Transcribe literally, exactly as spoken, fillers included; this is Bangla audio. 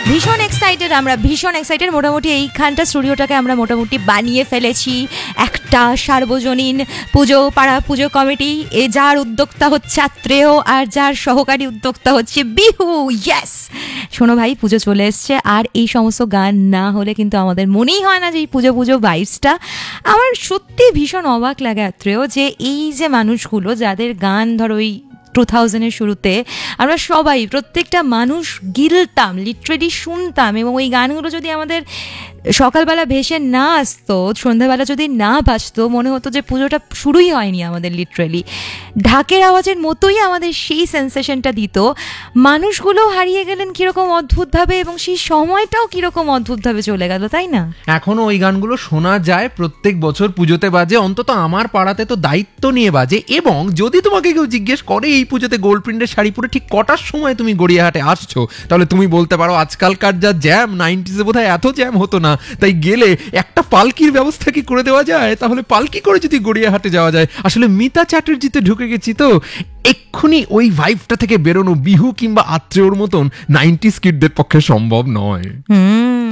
ভীষণ এক্সাইটেড আমরা, ভীষণ এক্সাইটেড। মোটামুটি এইখানটা স্টুডিওটাকে আমরা মোটামুটি বানিয়ে ফেলেছি একটা সার্বজনীন পুজো পাড়া পুজো কমিটি, এ যার উদ্যোক্তা হচ্ছে আত্রেয় আর যার সহকারী উদ্যোক্তা হচ্ছে বিহু। ইয়েস, শোনো ভাই, পুজো চলে এসছে, আর এই সমস্ত গান না হলে কিন্তু আমাদের মনেই হয় না যে এই পুজো পুজো ভাইবসটা। আমার সত্যি ভীষণ অবাক লাগে আত্রেয়, যে এই যে মানুষগুলো যাদের গান ধরো ওই টু থাউজেন্ডের শুরুতে আমরা সবাই প্রত্যেকটা মানুষ গিলতাম, লিটারেলি শুনতাম, এবং ওই গানগুলো যদি আমাদের সকালবেলা ভেসে না আসতো, সন্ধ্যাবেলা যদি না বাজতো, মনে হতো যে পুজোটা শুরুই হয়নি আমাদের। লিটারেলি ঢাকের আওয়াজের মতোই আমাদের সেই সেন্সেশনটা দিত। মানুষগুলো হারিয়ে গেলেন কীরকম অদ্ভুতভাবে, এবং সেই সময়টাও কীরকম অদ্ভুতভাবে চলে গেল, তাই না? এখনো ওই গানগুলো শোনা যায়, প্রত্যেক বছর পুজোতে বাজে, অন্তত আমার পাড়াতে তো দায়িত্ব নিয়ে বাজে। এবং যদি তোমাকে কেউ জিজ্ঞেস করে এই পুজোতে গোল্ড প্রিন্টের শাড়ি পরে ঠিক কটার সময় তুমি গড়িয়াহাটে আসছো, তাহলে তুমি বলতে পারো আজকালকার যা জ্যাম, নাইনটিসে বোধহয় এত জ্যাম হতো না, তাই গেলে একটা পালকির ব্যবস্থা কি করে দেওয়া যায়, তাহলে পালকি করে যদি গড়িয়াহাটে যাওয়া যায়। আসলে মিতা চ্যাটার্জিতে ঢুকে গেছি তো, এক্ষুনি ওই ভাইবটা থেকে বেরোনো বিহু কিংবা আত্রেয়র মতন নাইনটিস কিডদের পক্ষে সম্ভব নয়। হুম